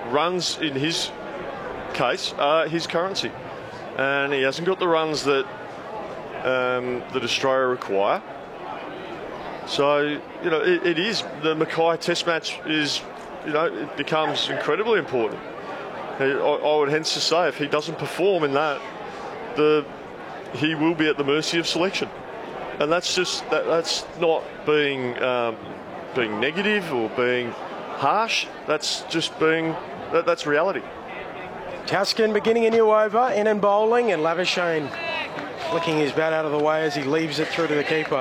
runs in his case are his currency, and he hasn't got the runs that Australia require. So it is the Mackay Test match is it becomes incredibly important. I would hence to say if he doesn't perform in that, he will be at the mercy of selection, and that's not being negative or being harsh. That's just that's reality. Taskin beginning a new over, in bowling, and Labuschagne flicking his bat out of the way as he leaves it through to the keeper.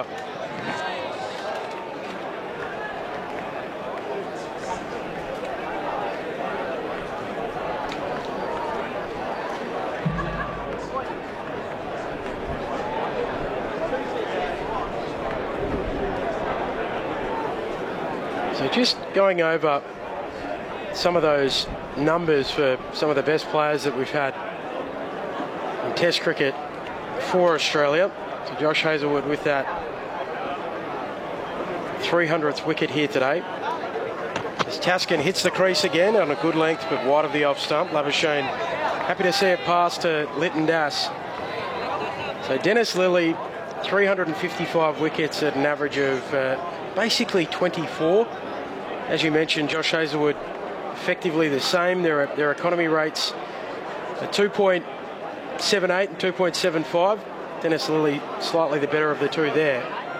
So just going over some of those numbers for some of the best players that we've had in Test cricket for Australia. So Josh Hazlewood with that 300th wicket here today. As Taskin hits the crease again on a good length but wide of the off stump. Labuschagne happy to see it pass to Lytton Das. So Dennis Lillee, 355 wickets at an average of basically 24. As you mentioned, Josh Hazlewood effectively the same. Their economy rates are 2.78 and 2.75. Dennis Lillee slightly the better of the two there.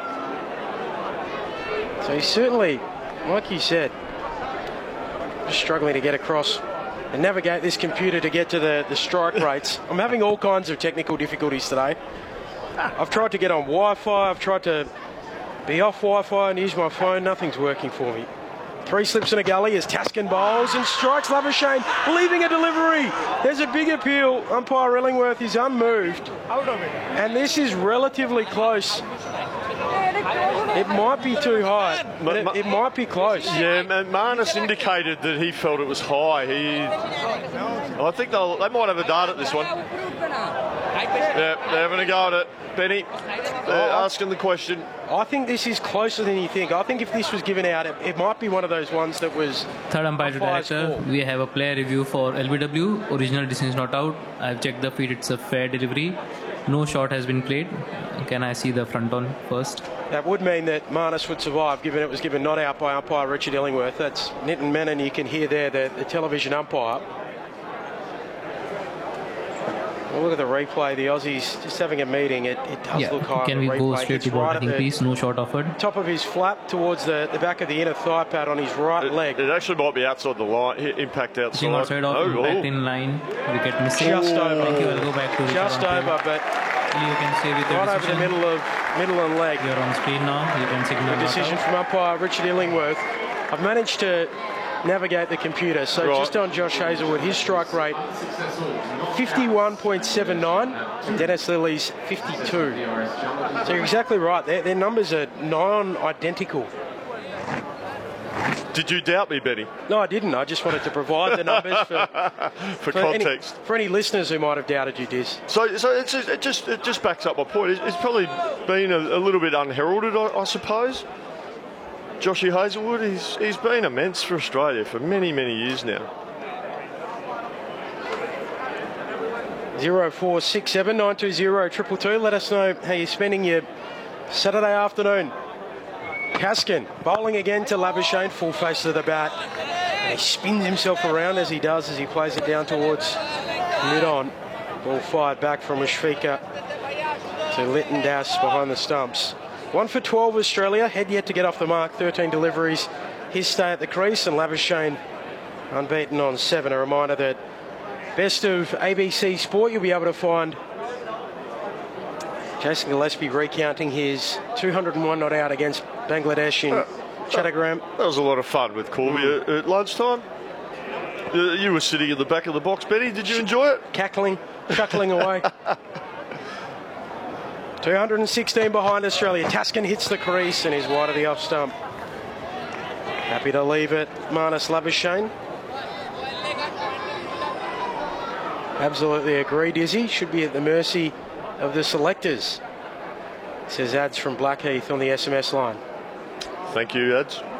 So he's certainly, like you said, just struggling to get across and navigate this computer to get to the strike rates. I'm having all kinds of technical difficulties today. I've tried to get on Wi-Fi, I've tried to be off Wi-Fi and use my phone. Nothing's working for me. 3 slips in a gully as Taskin bowls and strikes Labuschagne, leaving a delivery. There's a big appeal. Umpire Illingworth is unmoved. And this is relatively close. It might be too high, but it might be close. Yeah, and Marnus indicated that he felt it was high. I think they might have a dart at this one. Yeah, they're having a go at it. Benny, they're asking the question. I think this is closer than you think. I think if this was given out, it might be one of those ones that was... Third umpire to director, we have a player review for LBW. Original decision is not out. I've checked the feed, it's a fair delivery. No shot has been played. Can I see the front on first? That would mean that Marnus would survive, given it was given not out by umpire Richard Illingworth. That's Nitin Menon, you can hear there, the television umpire. Well, look at the replay. The Aussies just having a meeting. It does look high. Can we go straight to ball hitting piece? No shot offered. Top of his flap towards the back of the inner thigh pad on his right leg. It actually might be outside the line. Impact outside. Outside off, impact in line. Wicket missing. Just over. Thank you. I'll go back to just over, but you can say with the right over the middle and leg. You're on screen now. You can signal. The decision from umpire Richard Illingworth. I've managed to navigate the computer. So just on Josh Hazlewood, his strike rate 51.79, Dennis Lillee's 52. So you're exactly right. Their numbers are non-identical. Did you doubt me, Benny? No, I didn't. I just wanted to provide the numbers for context. For any listeners who might have doubted you, Diz. So it just backs up my point. It's probably been a little bit unheralded, I suppose. Joshy Hazlewood, he's been immense for Australia for many, many years now. 0467 920 222. Let us know how you're spending your Saturday afternoon. Taskin bowling again to Labuschagne, full face to the bat. And he spins himself around as he does, as he plays it down towards mid-on. Ball fired back from Mushfiqur to Lytton Das behind the stumps. 1 for 12 Australia, head yet to get off the mark, 13 deliveries. His stay at the crease, and Labuschagne unbeaten on 7. A reminder that best of ABC Sport, you'll be able to find Jason Gillespie recounting his 201 not out against Bangladesh in Chattogram. That was a lot of fun with Corby at lunchtime. You were sitting in the back of the box, Benny. Did you enjoy it? Cackling, chuckling away. 216 behind Australia. Taskin hits the crease and is wide of the off stump. Happy to leave it, Marnus Labuschagne. Absolutely agree, Dizzy. Should be at the mercy of the selectors, says Ads from Blackheath on the SMS line. Thank you, Ads.